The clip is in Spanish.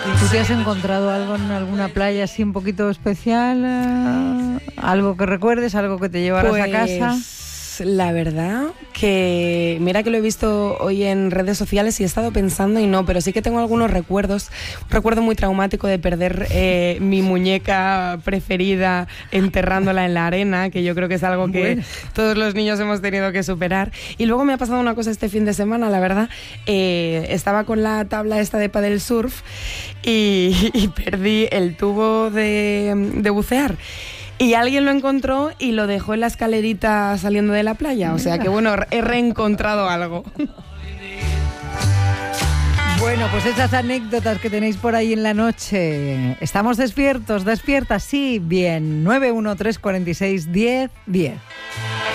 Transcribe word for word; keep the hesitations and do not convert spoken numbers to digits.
¿Tú te has encontrado algo en alguna playa así un poquito especial? Eh, ¿Algo que recuerdes? ¿Algo que te llevaras pues, a casa? La verdad que mira que lo he visto hoy en redes sociales y he estado pensando y no, pero sí que tengo algunos recuerdos. Un recuerdo muy traumático de perder eh, mi muñeca preferida enterrándola en la arena, que yo creo que es algo que bueno, todos los niños hemos tenido que superar. Y luego me ha pasado una cosa este fin de semana, la verdad. Eh, estaba con la tabla esta de paddle surf y, y perdí el tubo de, de bucear. Y alguien lo encontró y lo dejó en la escalerita saliendo de la playa. O sea que, bueno, he reencontrado algo. Bueno, pues esas anécdotas que tenéis por ahí en la noche. ¿Estamos despiertos? ¿Despiertas? Sí, bien. nueve uno tres cuatro seis uno cero uno cero.